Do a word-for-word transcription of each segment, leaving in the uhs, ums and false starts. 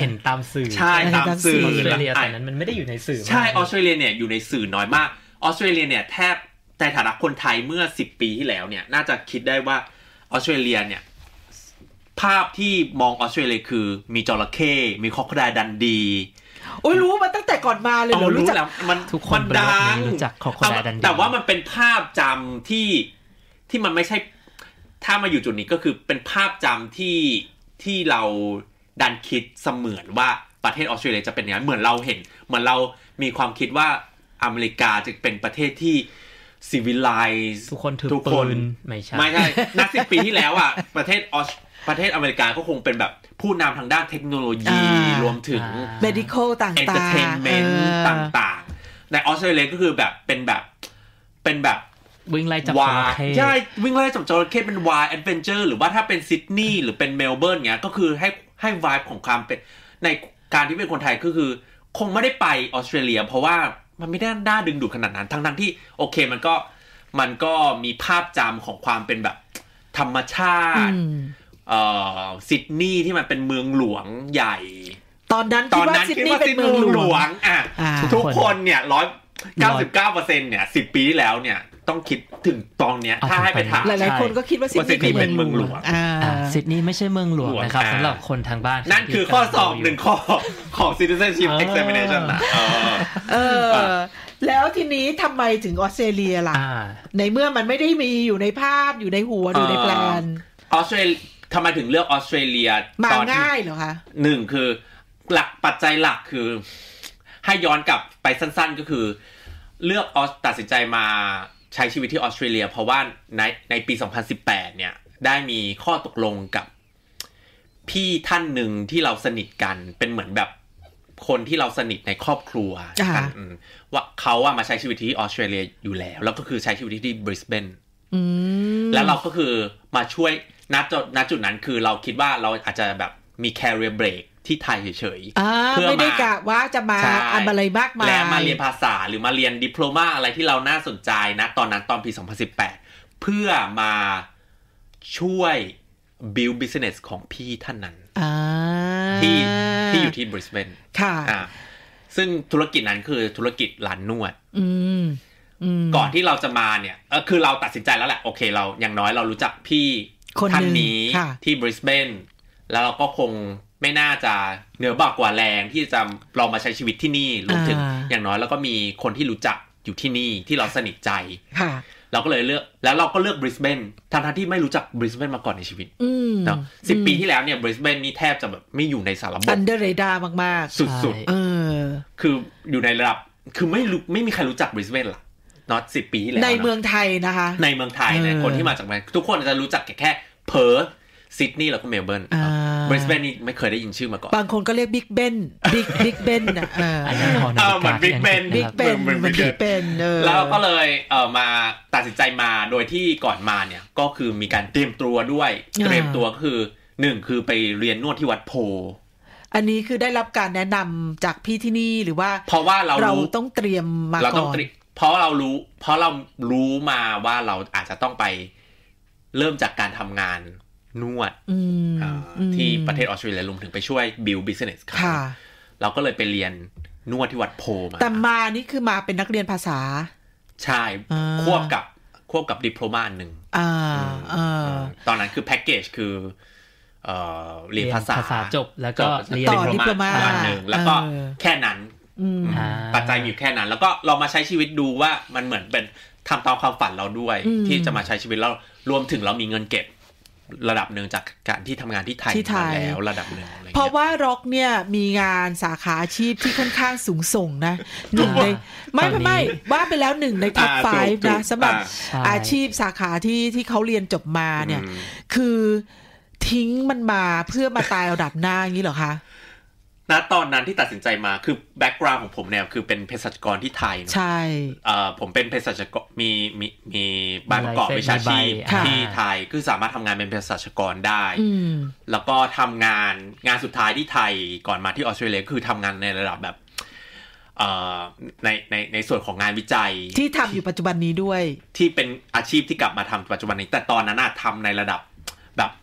เห็นตามสื่อใช่ตามสื่อออสเตรเลียตอนนั้นมันไม่ได้อยู่ในสื่อใช่ออสเตรเลียเนี่ยอยู่ในสื่อน้อยมากออสเตรเลียเนี่ยแทบในฐานะคนไทยเมื่อสิบปีที่แล้วเนี่ยน่าจะคิดได้ว่าออสเตรเลียเนี่ยภาพที่มองออสเตรเลียคือมีจระเข้มีคอคไดล์ดันดีโอ้ยรู้มาตั้งแต่ก่อนมาเลยเหรอรู้จักมันทุกคนดังรู้จักคอคไดล์ดันดีแต่ว่ามันเป็นภาพจำที่ที่มันไม่ใช่ถ้ามาอยู่จุดนี้ก็คือเป็นภาพจำที่ที่เราดันคิดเสมือนว่าประเทศออสเตรเลียจะเป็นอย่างนั้นเหมือนเราเห็นเหมือนเรามีความคิดว่าอเมริกาจะเป็นประเทศที่civilized ทุกคนถือปืนไม่ใช่ไม่ใช่นักสิบปีที่แล้วอ่ะประเทศออสประเทศอเมริกาก็คงเป็นแบบผู้นำทางด้านเทคโนโลยีรวมถึง medical ต่างๆ entertainment ต่างๆในออสเตรเลียก็คือแบบเป็นแบบเป็นแบบวิ่งไล่จับจระเข้ใช่วิ่งไล่จับจระเข้เป็น wild adventure หรือว่าถ้าเป็นซิดนีย์หรือเป็นเมลเบิร์นเงี้ยก็คือให้ให้ vibe ของความเป็นในการที่เป็นคนไทยก็คือคงไม่ได้ไปออสเตรเลียเพราะว่ามันไม่ได้น่าดึงดูดขนาดนั้นทั้งๆที่โอเคมันก็มันก็มีภาพจำของความเป็นแบบธรรมชาติเอ่อซิดนีย์ที่มันเป็นเมืองหลวงใหญ่ตอนนั้นคิดว่าซิดนีย์เป็นเมืองหลวงอ่ะทุกคนเนี่ยร้อยเก้าสิบเก้าเปอร์เซ็นต์เนี่ยสิบปีที่แล้วเนี่ยต้องคิดถึงตอนเนี้ยถ้าให้ไปถามหลายๆคนก็คิดว่าซิดนีย์เป็นเมืองหลวงอ่าซิดนีย์ไม่ใช่เมืองหลวงนะครับสำหรับคนทางบ้านนั่นคือข้อสอบหนึ่งข้อของ citizenship examination นะเออเออแล้วทีนี้ทำไมถึงออสเตรเลียล่ะในเมื่อมันไม่ได้มีอยู่ในภาพอยู่ในหัวอยู่ในแปลนออสเตรเลียทำไมถึงเลือกออสเตรเลียมาง่ายเหรอคะหนึ่งคือหลักปัจจัยหลักคือให้ย้อนกลับไปสั้นๆก็คือเลือกออสตัดสินใจมาใช้ชีวิตที่ออสเตรเลียเพราะว่าในในปีสองพันสิบแปดเนี่ยได้มีข้อตกลงกับพี่ท่านหนึ่งที่เราสนิทกันเป็นเหมือนแบบคนที่เราสนิทในครอบครัวกันว่าเขาอะมาใช้ชีวิตที่ออสเตรเลียอยู่แล้วแล้วก็คือใช้ชีวิตที่บริสเบนแล้วเราก็คือมาช่วยณจุดณจุดนั้นคือเราคิดว่าเราอาจจะแบบมี career break ที่ไทยเฉยๆเพื่อไม่ได้กะว่าจะมาอะไรมากมายแล้วมาเรียนภาษาหรือมาเรียนดิโพลมาอะไรที่เราน่าสนใจนะตอนนั้นตอนปีสองพันสิบแปดเพื่อมาช่วย build business ของพี่ท่านนั้นที่ที่อยู่ที่บริสเบนค่ะซึ่งธุรกิจนั้นคือธุรกิจร้านนวดก่อนที่เราจะมาเนี่ยเออคือเราตัดสินใจแล้วแหละโอเคเราอย่างน้อยเรารู้จักพี่ท่านนี้ที่บริสเบนแล้วเราก็คงไม่น่าจะเหนือบากกว่าแรงที่จะลองมาใช้ชีวิตที่นี่รวมถึงอย่างน้อยแล้วก็มีคนที่รู้จักอยู่ที่นี่ที่เราสนิทใจเราก็เลยเลือกแล้วเราก็เลือกบริสเบนทั้งๆที่ไม่รู้จักบริสเบนมาก่อนในชีวิตเนาะสิบปีที่แล้วเนี่ยบริสเบนนี่แทบจะแบบไม่อยู่ในสารบบ under radar มากๆสุดๆเออคืออยู่ในระดับคือไม่รู้ไม่มีใครรู้จักบริสเบนหรอกเนาะสิบปีที่แล้วในเมืองไทยนะคะในเมืองไทยเนี่ยคนที่มาจากเมืองทุกคนจะรู้จักแค่เพิร์ธซิดนีย์แล้วก็เมลเบิร์นบริสเบนนี่ไม่เคยได้ยินชื่อมาก่อนบางคนก็เรียกบิ๊กเบนบิ๊กบิ๊กเบนอ่ะเออเหมือนบิ๊กเบนบิ๊กเบนเหมือนบิ๊กเบนแล้วก็เลยเอ่อมาตัดสินใจมาโดยที่ก่อนมาเนี่ยก็คือมีการเตรียมตัวด้วยเตรียมตัวก็คือหนึ่งคือไปเรียนนวดที่วัดโพอันนี้คือได้รับการแนะนำจากพี่ที่นี่หรือว่าเพราะว่าเราเราต้องเตรียมมาก่อนเพราะเรารู้เพราะเรารู้มาว่าเราอาจจะต้องไปเริ่มจากการทำงานนวดที่ประเทศออสเตรเลียรวมถึงไปช่วย build business ค่ะเราก็เลยไปเรียนนวดที่วัดโพมาแต่มานี่คือมาเป็นนักเรียนภาษาใช่ควบกับควบกับดิโพลมาหนึ่งตอนนั้นคือแพ็กเกจคือเอ่อเรียนภาษาภาษาจบแล้วก็เรียนดิโพลมาอันนึงแล้วก็แค่นั้นปัจจัยมีอยู่แค่นั้นแล้วก็เรามาใช้ชีวิตดูว่ามันเหมือนเป็นทำตามความฝันเราด้วยที่จะมาใช้ชีวิตแล้วรวมถึงเรามีเงินเก็บระดับหนึ่งจากการที่ทำงานที่ไทยมาแล้วระดับหนึ่งเพราะว่าร็อกเนี่ยมีงานสาขาอาชีพที่ค่อนข้างสูงส่งนะหนึ่งในไม่ไม่ไม่ว่าไปแล้วหนึ่งในท็อปไฟว์นะสำหรับอาชีพสาขาที่ที่เขาเรียนจบมาเนี่ยคือทิ้งมันมาเพื่อมาตายระดับหน้าอย่างนี้เหรอคะณตอนนั้นที่ตัดสินใจมาคือแบ็คกราวด์ของผมเนี่ยคือเป็นเภสัชกรที่ไทยใช่เอ่อผมเป็นเภสัชกรมีมีมีใบประกอบวิชาชีพที่ไทยคือสามารถทำงานเป็นเภสัชกรได้แล้วก็ทำงานงานสุดท้ายที่ไทยก่อนมาที่ออสเตรเลียคือทำงานในระดับแบบเอ่อในในในส่วนของงานวิจัยที่ทำอยู่ปัจจุบันนี้ด้วยที่เป็นอาชีพที่กลับมาทำปัจจุบันนี้แต่ตอนนั้นทำในระดับแบบ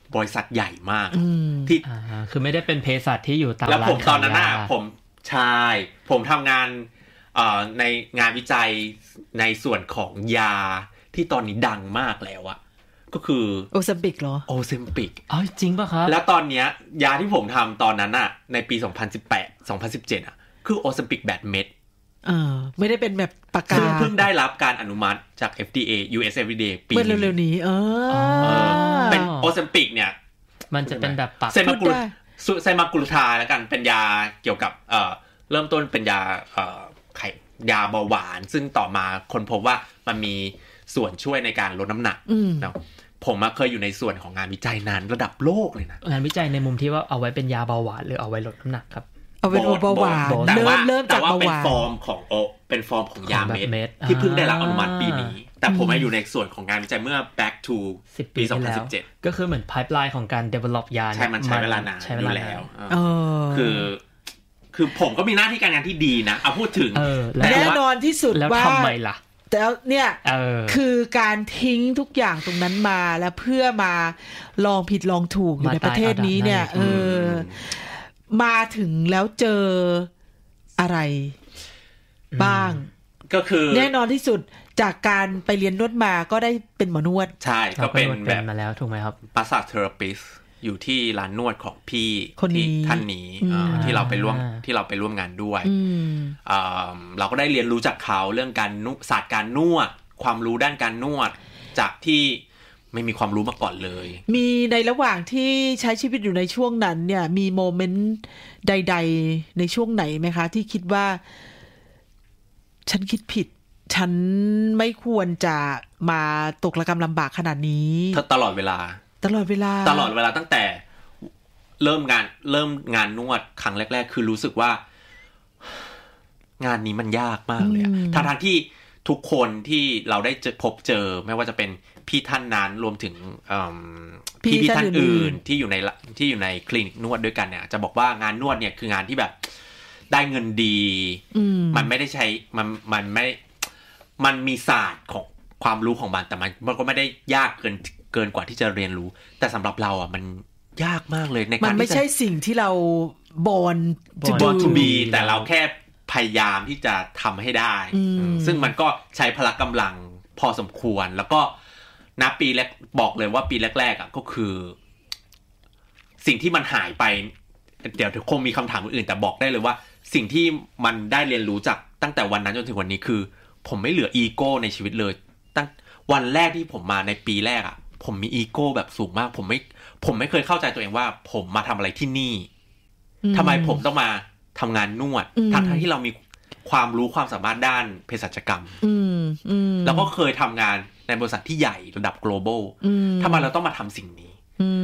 บริษัทใหญ่มากที่คือไม่ได้เป็นเภสัชที่อยู่ตามร้านแล้วผมตอนนั้นน่ะผมใช่ผมทำงานในงานวิจัยในส่วนของยาที่ตอนนี้ดังมากแล้วอะก็คือโอเซมปิกเหรอโอเซมปิกอ๋อจริงป่ะครับแล้วตอนเนี้ยยาที่ผมทำตอนนั้นอะในปีสองพันสิบแปด สองพันสิบเจ็ดอะคือโอเซมปิกแบบเม็ดเออไม่ได้เป็นแบบปากกาเพิ่งได้รับการอนุมัติจาก เอฟ ดี เอ ยู เอส เอฟ ดี เอ ปีนี้เร็วๆนี้เออเป็นโอเซมปิกเนี่ยมันจะเป็นแบบปักไซมากลูไซมากลูทาแล้วกันเป็นยาเกี่ยวกับเอ่อเริ่มต้นเป็นยาเอ่อไขยาเบาหวานซึ่งต่อมาคนพบว่ามันมีส่วนช่วยในการลดน้ำหนักเนาะผมเคยอยู่ในส่วนของงานวิจัยนั้นระดับโลกเลยนะงานวิจัยในมุมที่ว่าเอาไว้เป็นยาเบาหวานหรือเอาไว้ลดน้ำหนักครับเอาเป็นเบาหวานเริ่มเริ่มจากเบาหวานเป็นฟอร์มของโอเป็นฟอร์มของยาเม็ดที่เพิ่งได้รับอนุมัติปีนี้แต่ผมมาอยู่ในส่วนของงานวิจัยเมื่อ back to ปีสองพันสิบเจ็ดก็คือเหมือน pipeline ของการ develop ยาใช่มันใช้เวลานานอยู่แล้วคือคือผมก็มีหน้าที่การงานที่ดีนะเอาพูดถึงแน่นอนที่สุดว่าแล้วทำไมล่ะแต่เนี่ยคือการทิ้งทุกอย่างตรงนั้นมาแล้วเพื่อมาลองผิดลองถูกอยู่ในประเทศนี้เนี่ยเออมาถึงแล้วเจออะไรบ้างก็คือแน่นอนที่สุดจากการไปเรียนนวดมาก็ได้เป็นหมอนวดใช่ก็เป็นแบบมาแล้วถูกไหมครับมาสซาจเทอราปิสต์อยู่ที่ร้านนวดของพี่ที่ท่านนี้ที่เราไปร่วมที่เราไปร่วมงานด้วยเราก็ได้เรียนรู้จากเขาเรื่องการนุศาสตร์การนวดความรู้ด้านการนวดจากที่ไม่มีความรู้มาก่อนเลยมีในระหว่างที่ใช้ชีวิตอยู่ในช่วงนั้นเนี่ยมีโมเมนต์ใดๆในช่วงไหนไหมคะที่คิดว่าฉันคิดผิดฉันไม่ควรจะมาตกระกำลำบากขนาดนี้ตลอดเวลาตลอดเวลาตลอดเวลาตั้งแต่เริ่มงานเริ่มงานนวดครั้งแรกๆคือรู้สึกว่างานนี้มันยากมากเลยทั้งทั้งที่ทุกคนที่เราได้เจอพบเจอไม่ว่าจะเป็นพี่ท่านนั้นรวมถึงพี่พี่ท่านอื่นที่อยู่ในที่อยู่ในคลินิกนวดด้วยกันเนี่ยจะบอกว่างานนวดเนี่ยคืองานที่แบบได้เงินดีมันไม่ได้ใช้มันมันไม่มันมีศาสตร์ของความรู้ของมันแต่มันมันก็ไม่ได้ยากเกินเกินกว่าที่จะเรียนรู้แต่สำหรับเราอ่ะมันยากมากเลยในการมันไม่ใช่สิ่งที่เราบอล born to be แต่เราแค่พยายามที่จะทำให้ได้ซึ่งมันก็ใช้พละกำลังพอสมควรแล้วก็นับปีแรกบอกเลยว่าปีแรกๆอ่ะก็คือสิ่งที่มันหายไปเดี๋ยวคงมีคำถามอื่นแต่บอกได้เลยว่าสิ่งที่มันได้เรียนรู้จากตั้งแต่วันนั้นจนถึงวันนี้คือผมไม่เหลืออีโก้ในชีวิตเลยตั้งวันแรกที่ผมมาในปีแรกอ่ะผมมีอีโก้แบบสูงมากผมไม่ผมไม่เคยเข้าใจตัวเองว่าผมมาทำอะไรที่นี่ทำไมผมต้องมาทำงานนวดทั้งที่เรามีความรู้ความสามารถด้านเภสัชกรรมแล้วก็เคยทำงานในบริษัทที่ใหญ่ระดับ global ทำไมเราต้องมาทำสิ่งนี้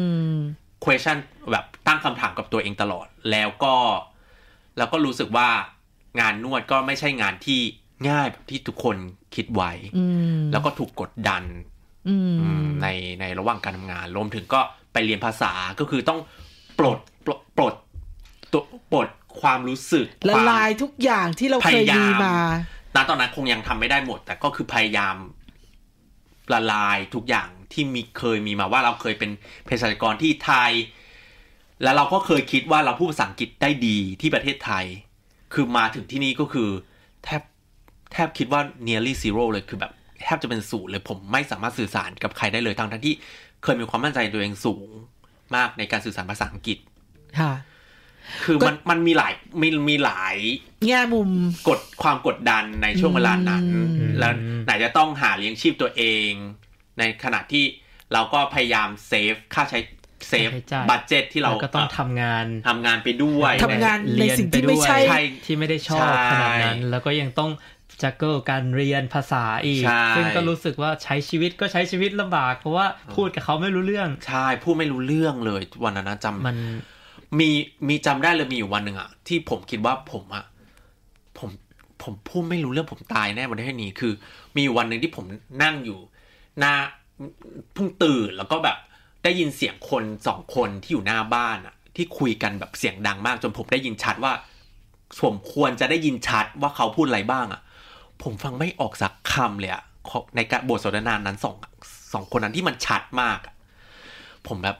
question แบบตั้งคำถามกับตัวเองตลอดแล้วก็แล้วก็รู้สึกว่างานนวดก็ไม่ใช่งานที่ง่ายแบบที่ทุกคนคิดไว้แล้วก็ถูกกดดันในในระหว่างการทำงานรวมถึงก็ไปเรียนภาษาก็คือต้องปลดปลดปลดปลดความรู้สึกละลายทุกอย่างที่เราเคยมีมาณตอนนั้นคงยังทำไม่ได้หมดแต่ก็คือพยายามละลายทุกอย่างที่มีเคยมีมาว่าเราเคยเป็นเภสัชกรที่ไทยแล้วเราก็เคยคิดว่าเราพูดภาษาอังกฤษได้ดีที่ประเทศไทยคือมาถึงที่นี่ก็คือแทบแทบคิดว่า nearly zero เลยคือแบบแทบจะเป็นศูนย์เลยผมไม่สามารถสื่อสารกับใครได้เลยทั้งทั้งที่เคยมีความมั่นใจตัวเองสูงมากในการสื่อสารภาษาอังกฤษค่ะคือมันมันมีหลายมีมีหลายแง่มุมกดความกดดันในช่วงเวลานั้นแล้วไหนจะต้องหาเลี้ยงชีพตัวเองในขณะที่เราก็พยายามเซฟค่าใช้เซฟบัดเจ็ตที่เราก็ต้องทำงานทำงานไปด้วยทำงานในสิ่งที่ไม่ใช่ที่ไม่ได้ชอบขนาดนั้นแล้วก็ยังต้องจักเกิลการเรียนภาษาอีกซึ่งก็รู้สึกว่าใช้ชีวิตก็ใช้ชีวิตลำบากเพราะว่าพูดกับเขาไม่รู้เรื่องใช่พูดไม่รู้เรื่องเลยวันนั้นนะจำมันมีมีจำได้เลยมีอยู่วันหนึ่งอะที่ผมคิดว่าผมอะผมผมพูดไม่รู้เรื่องผมตายแน่วันนี้นี้คือมีอยู่วันหนึ่งที่ผมนั่งอยู่หน้าเพิ่งตื่นแล้วก็แบบได้ยินเสียงคนสองคนที่อยู่หน้าบ้านอะที่คุยกันแบบเสียงดังมากจนผมได้ยินชัดว่าผมควรจะได้ยินชัดว่าเขาพูดอะไรบ้างอะผมฟังไม่ออกสักคำเลยอะในการบทสนทนานั้นสองสองคนนั้นที่มันชัดมากผมแบบ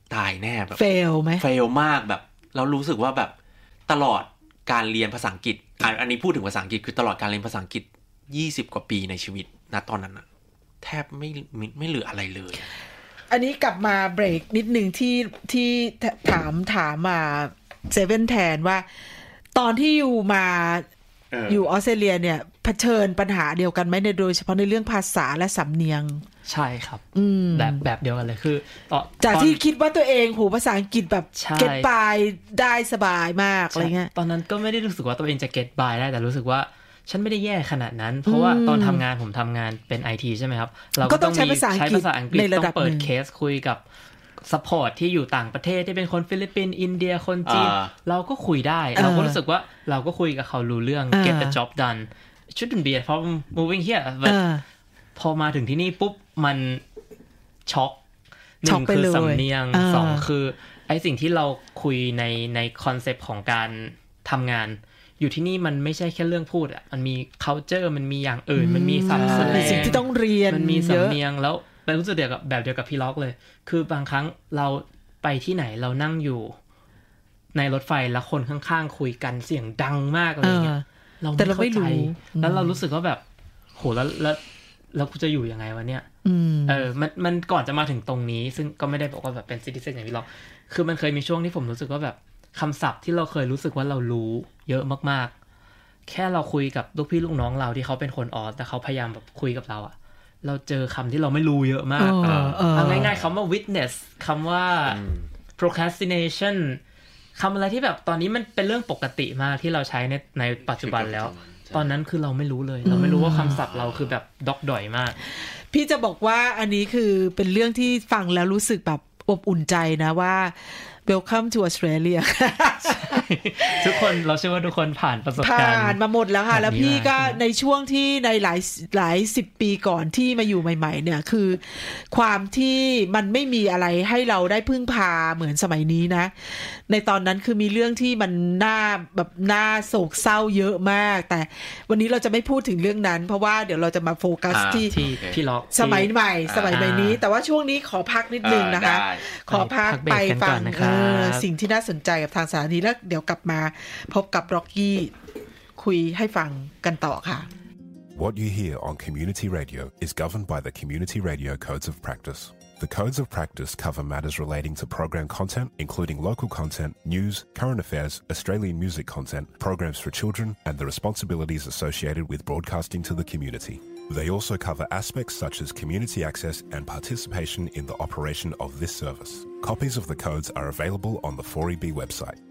ตายแน่แบบเฟลไหมเฟลมากแบบเรารู้สึกว่าแบบตลอดการเรียนภาษาอังกฤษอันนี้พูดถึงภาษาอังกฤษคือตลอดการเรียนภาษาอังกฤษยี่สิบกว่าปีในชีวิตณตอนนั้นนะแทบไม่ไม่เหลืออะไรเลยอันนี้กลับมาเบรกนิดนึงที่ที่ถามถามมาเซเว่นแทนว่าตอนที่อยู่มาอยู่ออสเตรเลียเนี่ยเผชิญปัญหาเดียวกันไหมในโดยเฉพาะในเรื่องภาษาและสำเนียงใช่ครับแบบแบบเดียวกันเลยคือจากที่คิดว่าตัวเองหูภาษาอังกฤษแบบเก็ตบายได้สบายมากอะไรเงี้ยตอนนั้นก็ไม่ได้รู้สึกว่าตัวเองจะเก็ตบายได้แต่รู้สึกว่าฉันไม่ได้แย่ขนาดนั้นเพราะว่าตอนทำงานผมทำงานเป็น ไอ ที ใช่ไหมครับเราก็ต้องมีใช้ภาษาอังกฤษต้องเปิดเคสคุยกับซัพพอร์ตที่อยู่ต่างประเทศที่เป็นคนฟิลิปปินส์อินเดียคนจีนเราก็คุยได้เราก็รู้สึกว่าเราก็คุยกับเขารู้เรื่อง get the job done shouldn't be a problem moving here but พอมาถึงที่นี่ปุ๊บมันช็อกหนึ่งคือสำเนียงสองคือไอสิ่งที่เราคุยในในคอนเซปต์ของการทำงานอยู่ที่นี่มันไม่ใช่แค่เรื่องพูดอ่ะมันมี culture มันมีอย่างอื่นมันมีศัพท์แสดงสิ่งที่ต้องเรียนมันมีสำเนียงแล้วแต่รู้สึกเดียวกับแบบเดียวกับพี่ล็อกเลยคือบางครั้งเราไปที่ไหนเรานั่งอยู่ในรถไฟแล้วคนข้างๆคุยกันเสียงดังมากอะไรเงี้ยเราไม่เข้าใจแล้วเรารู้สึกว่าแบบโหแล้วแล้วเราจะอยู่ยังไงวะเนี่ยเออมันมันก่อนจะมาถึงตรงนี้ซึ่งก็ไม่ได้บอกว่าแบบเป็นซิติเซนอย่างพี่ล็อกคือมันเคยมีช่วงที่ผมรู้สึกว่าแบบคำศัพท์ที่เราเคยรู้สึกว่าเรารู้เยอะมากๆแค่เราคุยกับลูกพี่ลูกน้องเราที่เขาเป็นคนออสแต่เขาพยายามแบบคุยกับเราอะเราเจอคำที่เราไม่รู้เยอะมากเอาง่ายๆคำว่า witness คำว่า procrastination คำอะไรที่แบบตอนนี้มันเป็นเรื่องปกติมากที่เราใช้ในในปัจจุบันแล้วตอนนั้นคือเราไม่รู้เลยเราไม่รู้ว่าคำศัพท์เราคือแบบดอกดอยมากพี่จะบอกว่าอันนี้คือเป็นเรื่องที่ฟังแล้วรู้สึกแบบอบอุ่นใจนะว่า Welcome to Australia ทุกคนเราเชื่อว่าทุกคนผ่านประสบการณ์ผ่านมาหมดแล้วค่ะแล้วพี่ก็ในช่วงที่ในหลายหลายสิบปีก่อนที่มาอยู่ใหม่ๆเนี่ยคือความที่มันไม่มีอะไรให้เราได้พึ่งพาเหมือนสมัยนี้นะในตอนนั้นคือมีเรื่องที่มันน่าแบบน่าโศกเศร้าเยอะมากแต่วันนี้เราจะไม่พูดถึงเรื่องนั้นเพราะว่าเดี๋ยวเราจะมาโฟกัสที่พี่ล็อกสมัยใหม่สมัยใหม่นี้แต่ว่าช่วงนี้ขอพักนิดนึงนะคะขอพักไปฟังสิ่งที่น่าสนใจกับทางสถานีแล้วเดี๋ยวกลับมาพบกับร็อกกี้คุยให้ฟังกันต่อค่ะ What you hear on Community Radio is governed by the Community Radio Codes of Practice. The Codes of Practice cover matters relating to program content, including local content, news, current affairs, Australian music content, programs for children, and the responsibilities associated with broadcasting to the community. They also cover aspects such as community access and participation in the operation of this service. Copies of the codes are available on the four E B website.